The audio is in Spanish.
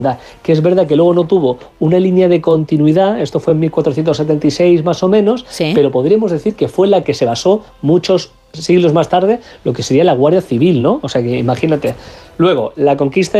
que es verdad que luego no tuvo una línea de continuidad, esto fue en 1476 más o menos, Sí. pero podríamos decir que fue la que se basó muchos siglos más tarde lo que sería la Guardia Civil, ¿no? O sea que imagínate. Luego, la conquista